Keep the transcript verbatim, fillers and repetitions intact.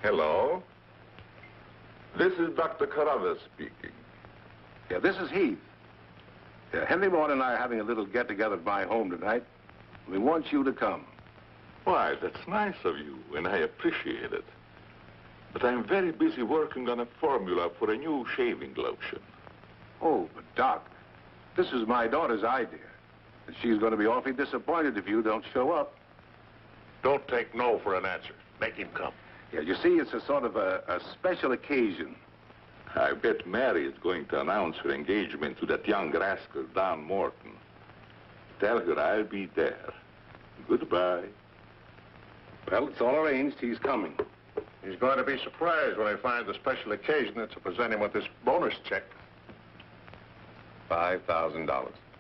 Hello. This is Doctor Carruthers speaking. Yeah, this is Heath. Yeah, Henry Morton and I are having a little get-together at my home tonight. We want you to come. Why, that's nice of you, and I appreciate it. But I'm very busy working on a formula for a new shaving lotion. Oh, but Doc, this is my daughter's idea. And she's going to be awfully disappointed if you don't show up. Don't take no for an answer. Make him come. Yeah, you see, it's a sort of a, a special occasion. I bet Mary is going to announce her engagement to that young rascal, Don Morton. Tell her I'll be there. Goodbye. Well, it's all arranged. He's coming. He's going to be surprised when he finds the special occasion that's to present him with this bonus check. five thousand dollars.